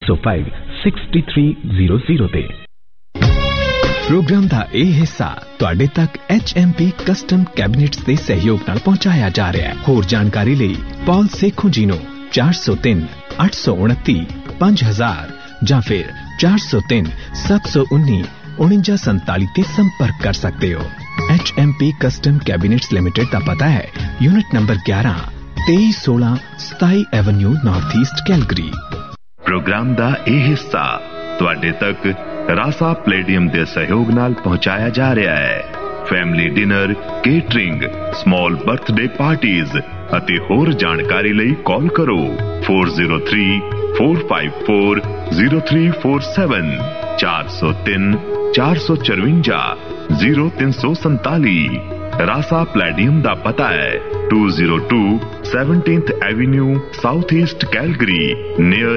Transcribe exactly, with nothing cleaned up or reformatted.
Six ओ five sixty three zero zero ते। Programme का यह हिस्सा तुहाडे तक H M P custom cabinets के सहयोग नाल पहुंचाया जा रहा है। होर जानकारी लई पॉल सेखों जी नूं चार सौ तीन अठ सौ उनती पांच हजार या फिर चार सौ तीन सत्त सौ उन्नी उनंजा संताली ते संपर्क कर सकते हो। H M P custom cabinets limited का पता है यूनिट नंबर ग्यारह तेईस सोलह सताई Avenue north east Calgary. Programme का यह हिस्सा तुहाडे तक रासा प्लेडियम के सहयोग नाल पहुंचाया जा रहा है। Family dinner, catering, small birthday parties अति होर जानकारी लई कॉल करो four zero three four five four zero three four seven चार सौ तीन चार सौ चरवंजा जीरो तीन सौ संताली। रासा प्लेडियम का पता है to zero to seventeenth Avenue south east Calgary near